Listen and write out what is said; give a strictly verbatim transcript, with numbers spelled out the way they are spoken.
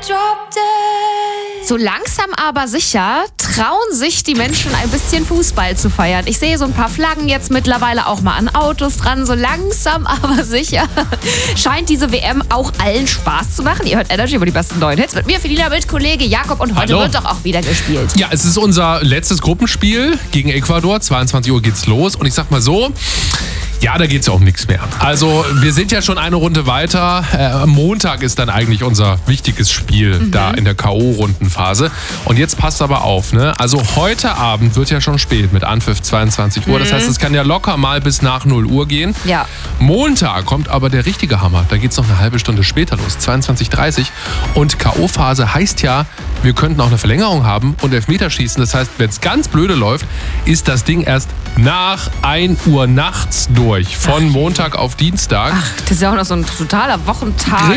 So langsam aber sicher trauen sich die Menschen ein bisschen Fußball zu feiern. Ich sehe so ein paar Flaggen jetzt mittlerweile auch mal an Autos dran. So langsam aber sicher scheint diese W M auch allen Spaß zu machen. Ihr hört Energy über die besten neuen Hits mit mir, Felina, mit Kollege Jakob, und heute Hallo. wird doch auch wieder gespielt. Ja, es ist unser letztes Gruppenspiel gegen Ecuador. zweiundzwanzig Uhr geht's los. Und ich sag mal so, ja, da geht's ja um nichts mehr. Also wir sind ja schon eine Runde weiter. Äh, am Montag ist dann eigentlich unser wichtiges Spiel mhm. da in der K O-Rundenphase. Und jetzt passt aber auf, ne? Also heute Abend wird ja schon spät mit Anpfiff zweiundzwanzig Uhr. Mhm. Das heißt, es kann ja locker mal bis nach null Uhr gehen. Ja. Montag kommt aber der richtige Hammer. Da geht's noch eine halbe Stunde später los, zweiundzwanzig Uhr dreißig. Und K O-Phase heißt ja, wir könnten auch eine Verlängerung haben und Elfmeterschießen. Das heißt, wenn es ganz blöde läuft, ist das Ding erst nach ein Uhr nachts durch. Von Montag auf Dienstag. Ach, das ist ja auch noch so ein totaler Wochentag.